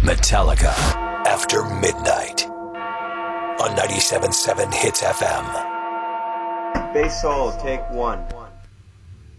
Metallica, After Midnight, on 97.7 Hits FM. Bass solo, take one.